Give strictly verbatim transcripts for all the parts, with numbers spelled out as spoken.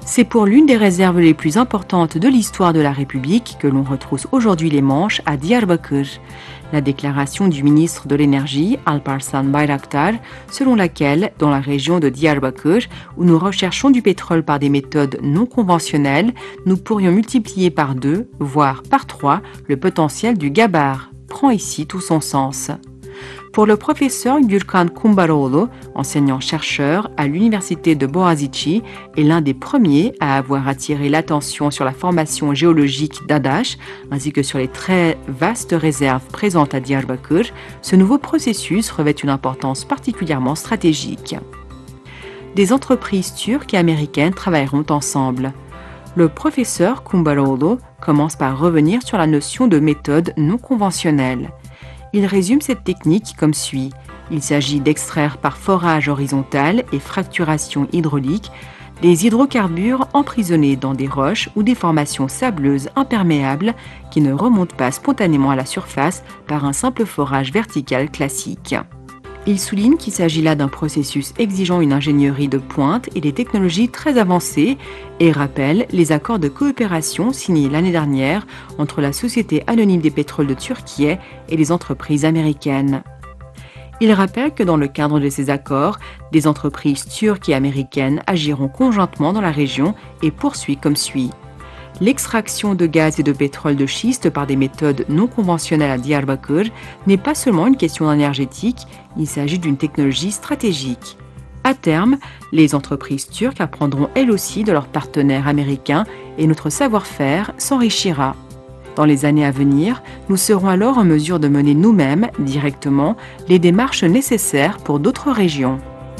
C'est pour l'une des réserves les plus importantes de l'histoire de la République que l'on retrousse aujourd'hui les manches à Diyarbakır. La déclaration du ministre de l'Énergie, Alparslan Bayraktar, selon laquelle, dans la région de Diyarbakır, où nous recherchons du pétrole par des méthodes non conventionnelles, nous pourrions multiplier par deux, voire par trois, le potentiel du Gabar, prend ici tout son sens. Pour le professeur Gürkan Kumbaroğlu, enseignant-chercheur à l'université de Boğaziçi, est l'un des premiers à avoir attiré l'attention sur la formation géologique d'Adaş, ainsi que sur les très vastes réserves présentes à Diyarbakır. Ce nouveau processus revêt une importance particulièrement stratégique. Des entreprises turques et américaines travailleront ensemble. Le professeur Kumbaroğlu commence par revenir sur la notion de méthode non conventionnelle. Il résume cette technique comme suit. Il s'agit d'extraire par forage horizontal et fracturation hydraulique des hydrocarbures emprisonnés dans des roches ou des formations sableuses imperméables qui ne remontent pas spontanément à la surface par un simple forage vertical classique. Il souligne qu'il s'agit là d'un processus exigeant une ingénierie de pointe et des technologies très avancées et rappelle les accords de coopération signés l'année dernière entre la Société anonyme des pétroles de Turquie et les entreprises américaines. Il rappelle que dans le cadre de ces accords, des entreprises turques et américaines agiront conjointement dans la région et poursuit comme suit. L'extraction de gaz et de pétrole de schiste par des méthodes non conventionnelles à Diyarbakır n'est pas seulement une question énergétique, il s'agit d'une technologie stratégique. À terme, les entreprises turques apprendront elles aussi de leurs partenaires américains et notre savoir-faire s'enrichira. Dans les années à venir, nous serons alors en mesure de mener nous-mêmes, directement, les démarches nécessaires pour d'autres régions.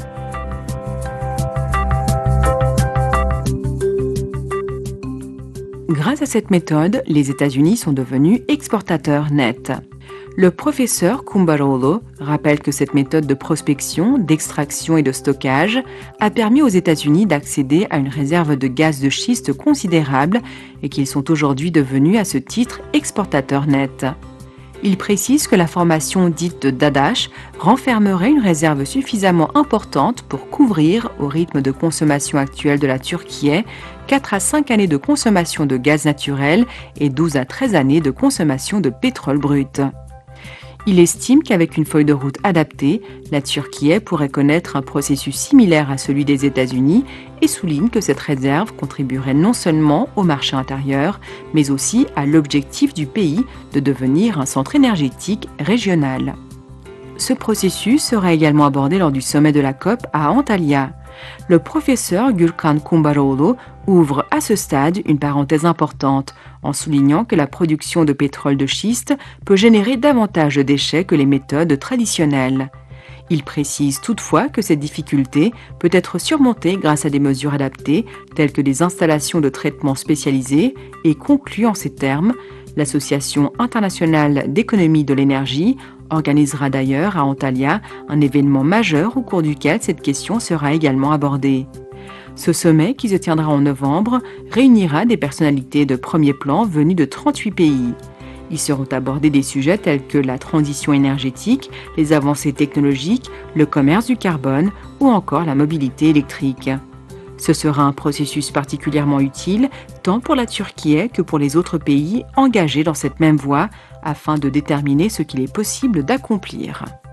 Grâce à cette méthode, les États-Unis sont devenus exportateurs nets. Le professeur Kumbaroğlu rappelle que cette méthode de prospection, d'extraction et de stockage a permis aux États-Unis d'accéder à une réserve de gaz de schiste considérable et qu'ils sont aujourd'hui devenus à ce titre exportateurs nets. Il précise que la formation dite d'Adaş renfermerait une réserve suffisamment importante pour couvrir, au rythme de consommation actuel de la Turquie, quatre à cinq années de consommation de gaz naturel et douze à treize années de consommation de pétrole brut. Il estime qu'avec une feuille de route adaptée, la Turquie pourrait connaître un processus similaire à celui des États-Unis et souligne que cette réserve contribuerait non seulement au marché intérieur, mais aussi à l'objectif du pays de devenir un centre énergétique régional. Ce processus sera également abordé lors du sommet de la COP à Antalya. Le professeur Gürkan Kumbaroğlu ouvre à ce stade une parenthèse importante en soulignant que la production de pétrole de schiste peut générer davantage de déchets que les méthodes traditionnelles. Il précise toutefois que cette difficulté peut être surmontée grâce à des mesures adaptées telles que des installations de traitement spécialisées et conclut en ces termes: l'Association internationale d'économie de l'énergie organisera d'ailleurs à Antalya un événement majeur au cours duquel cette question sera également abordée. Ce sommet, qui se tiendra en novembre, réunira des personnalités de premier plan venues de trente-huit pays. Y seront abordés des sujets tels que la transition énergétique, les avancées technologiques, le commerce du carbone ou encore la mobilité électrique. Ce sera un processus particulièrement utile tant pour la Turquie que pour les autres pays engagés dans cette même voie afin de déterminer ce qu'il est possible d'accomplir.